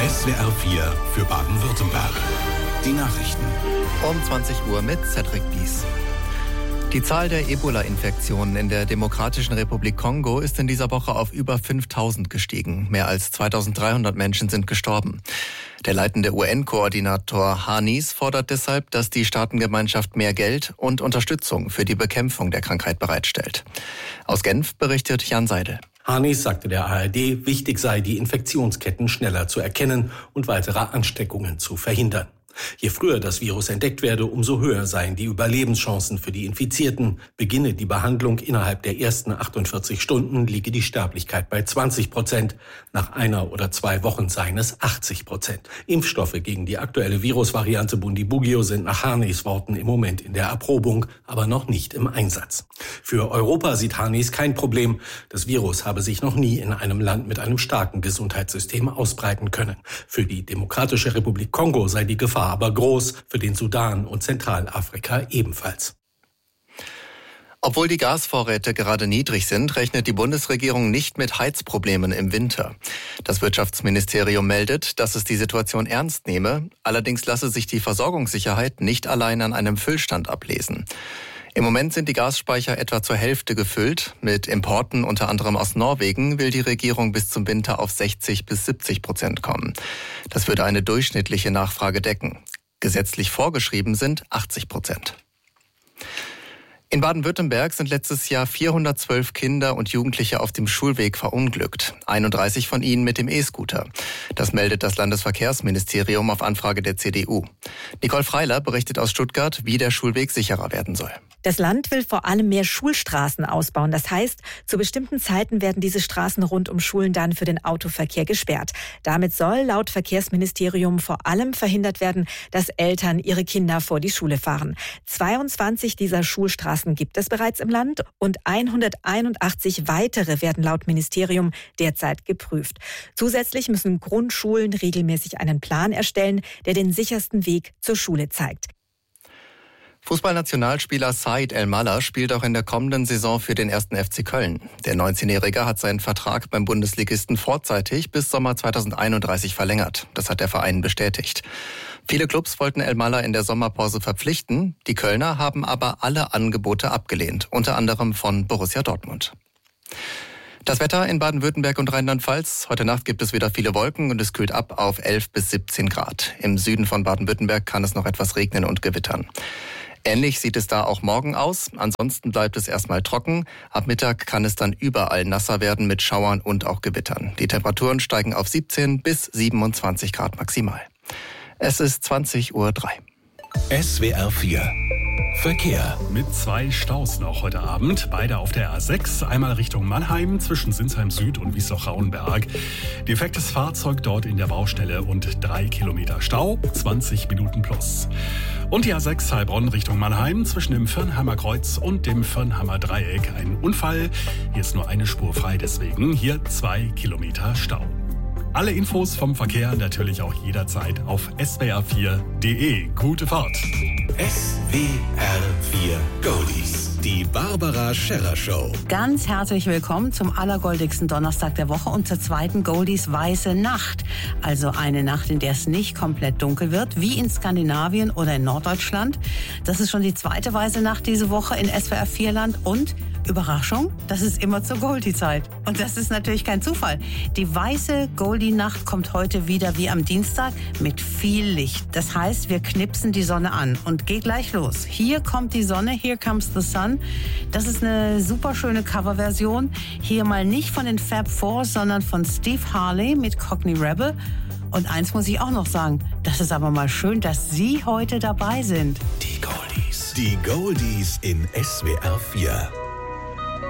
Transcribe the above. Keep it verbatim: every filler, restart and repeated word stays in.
S W R vier für Baden-Württemberg. Die Nachrichten. Um zwanzig Uhr mit Cedric Bies. Die Zahl der Ebola-Infektionen in der Demokratischen Republik Kongo ist in dieser Woche auf über fünftausend gestiegen. Mehr als zweitausenddreihundert Menschen sind gestorben. Der leitende U N-Koordinator Hanis fordert deshalb, dass die Staatengemeinschaft mehr Geld und Unterstützung für die Bekämpfung der Krankheit bereitstellt. Aus Genf berichtet Jan Seidel. Hanis sagte der A R D, wichtig sei, die Infektionsketten schneller zu erkennen und weitere Ansteckungen zu verhindern. Je früher das Virus entdeckt werde, umso höher seien die Überlebenschancen für die Infizierten. Beginne die Behandlung innerhalb der ersten achtundvierzig Stunden, liege die Sterblichkeit bei zwanzig Prozent. Nach einer oder zwei Wochen seien es achtzig Prozent. Impfstoffe gegen die aktuelle Virusvariante Bundibugyo sind nach Hanis Worten im Moment in der Erprobung, aber noch nicht im Einsatz. Für Europa sieht Hanis kein Problem. Das Virus habe sich noch nie in einem Land mit einem starken Gesundheitssystem ausbreiten können. Für die Demokratische Republik Kongo sei die Gefahr aber groß, für den Sudan und Zentralafrika ebenfalls. Obwohl die Gasvorräte gerade niedrig sind, rechnet die Bundesregierung nicht mit Heizproblemen im Winter. Das Wirtschaftsministerium meldet, dass es die Situation ernst nehme. Allerdings lasse sich die Versorgungssicherheit nicht allein an einem Füllstand ablesen. Im Moment sind die Gasspeicher etwa zur Hälfte gefüllt. Mit Importen unter anderem aus Norwegen will die Regierung bis zum Winter auf sechzig bis siebzig Prozent kommen. Das würde eine durchschnittliche Nachfrage decken. Gesetzlich vorgeschrieben sind achtzig Prozent. In Baden-Württemberg sind letztes Jahr vierhundertzwölf Kinder und Jugendliche auf dem Schulweg verunglückt. einunddreißig von ihnen mit dem E-Scooter. Das meldet das Landesverkehrsministerium auf Anfrage der C D U. Nicole Freiler berichtet aus Stuttgart, wie der Schulweg sicherer werden soll. Das Land will vor allem mehr Schulstraßen ausbauen. Das heißt, zu bestimmten Zeiten werden diese Straßen rund um Schulen dann für den Autoverkehr gesperrt. Damit soll laut Verkehrsministerium vor allem verhindert werden, dass Eltern ihre Kinder vor die Schule fahren. zweiundzwanzig dieser Schulstraßen gibt es bereits im Land und hunderteinundachtzig weitere werden laut Ministerium derzeit geprüft. Zusätzlich müssen Grundschulen regelmäßig einen Plan erstellen, der den sichersten Weg zur Schule zeigt. Fußballnationalspieler Said El-Mallah spielt auch in der kommenden Saison für den ersten F C Köln. Der neunzehnjährige hat seinen Vertrag beim Bundesligisten vorzeitig bis Sommer zweitausendeinunddreißig verlängert. Das hat der Verein bestätigt. Viele Clubs wollten El-Mallah in der Sommerpause verpflichten. Die Kölner haben aber alle Angebote abgelehnt, unter anderem von Borussia Dortmund. Das Wetter in Baden-Württemberg und Rheinland-Pfalz. Heute Nacht gibt es wieder viele Wolken und es kühlt ab auf elf bis siebzehn Grad. Im Süden von Baden-Württemberg kann es noch etwas regnen und gewittern. Ähnlich sieht es da auch morgen aus. Ansonsten bleibt es erstmal trocken. Ab Mittag kann es dann überall nasser werden mit Schauern und auch Gewittern. Die Temperaturen steigen auf siebzehn bis siebenundzwanzig Grad maximal. Es ist zwanzig Uhr drei. S W R vier Verkehr. Mit zwei Staus noch heute Abend. Beide auf der A sechs. Einmal Richtung Mannheim zwischen Sinsheim Süd und Wiesloch-Rauenberg. Defektes Fahrzeug dort in der Baustelle und drei Kilometer Stau. zwanzig Minuten plus. Und die A sechs Heilbronn Richtung Mannheim zwischen dem Firnheimer Kreuz und dem Firnheimer Dreieck. Ein Unfall. Hier ist nur eine Spur frei, deswegen hier zwei Kilometer Stau. Alle Infos vom Verkehr natürlich auch jederzeit auf s w r vier punkt d e. Gute Fahrt. S W R vier Goldies. Die Barbara Scherrer Show. Ganz herzlich willkommen zum allergoldigsten Donnerstag der Woche und zur zweiten Goldies Weiße Nacht. Also eine Nacht, in der es nicht komplett dunkel wird, wie in Skandinavien oder in Norddeutschland. Das ist schon die zweite Weiße Nacht diese Woche in S W R vier Land und Überraschung, das ist immer zur Goldie-Zeit. Und das ist natürlich kein Zufall. Die weiße Goldie-Nacht kommt heute wieder wie am Dienstag mit viel Licht. Das heißt, wir knipsen die Sonne an und geht gleich los. Hier kommt die Sonne, Here Comes the Sun. Das ist eine super schöne Coverversion. Hier mal nicht von den Fab Four, sondern von Steve Harley mit Cockney Rebel. Und eins muss ich auch noch sagen, das ist aber mal schön, dass Sie heute dabei sind. Die Goldies. Die Goldies in S W R vier.